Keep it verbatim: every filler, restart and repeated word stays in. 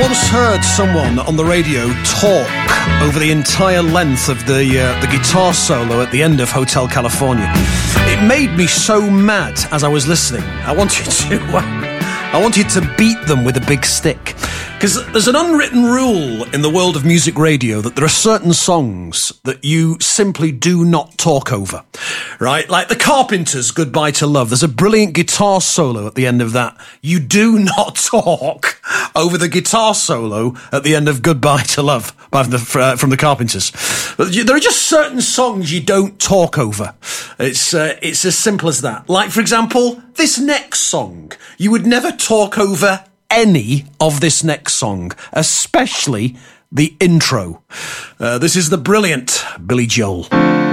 once heard someone on the radio talk over the entire length of the uh, the guitar solo at the end of Hotel California. It made me so mad as I was listening. I wanted to, uh, I wanted to beat them with a big stick. Because there's an unwritten rule in the world of music radio that there are certain songs that you simply do not talk over, right? Like the Carpenters' Goodbye to Love. There's a brilliant guitar solo at the end of that. You do not talk over the guitar solo at the end of Goodbye to Love by the, uh, from the Carpenters. But there are just certain songs you don't talk over. It's, uh, it's as simple as that. Like, for example, this next song. You would never talk over any of this next song, especially the intro. Uh, this is the brilliant Billy Joel.